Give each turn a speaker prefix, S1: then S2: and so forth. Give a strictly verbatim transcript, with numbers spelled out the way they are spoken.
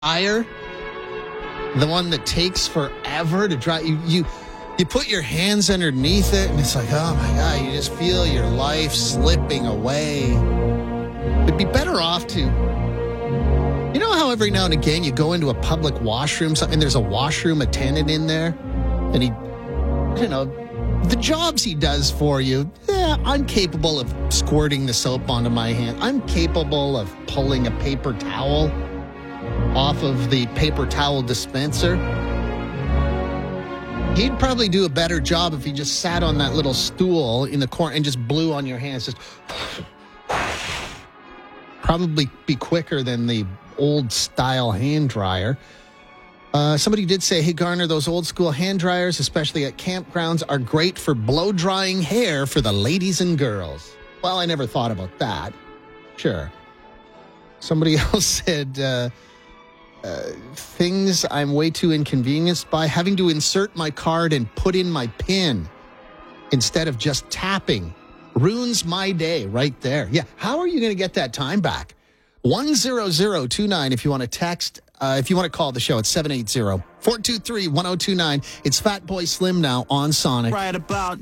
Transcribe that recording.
S1: dryer, the one that takes forever to dry. You, you, you put your hands underneath it, and it's like, oh my God, you just feel your life slipping away. It'd be better off to, you know how every now and again you go into a public washroom, and there's a washroom attendant in there, and he, you know, the jobs he does for you, yeah, I'm capable of squirting the soap onto my hand. I'm capable of pulling a paper towel off of the paper towel dispenser. He'd probably do a better job if he just sat on that little stool in the corner and just blew on your hands. Just probably be quicker than the old style hand dryer. Uh, somebody did say, hey, Garner, those old school hand dryers, especially at campgrounds, are great for blow drying hair for the ladies and girls. Well, I never thought about that. Sure. Somebody else said, uh, uh, things I'm way too inconvenienced by, having to insert my card and put in my PIN instead of just tapping. Ruins my day right there. Yeah, how are you going to get that time back? one zero zero two nine if you want to text. Uh, if you want to call the show, it's seven eight zero, four two three, one zero two nine. It's Fat Boy Slim now on Sonic.
S2: Right about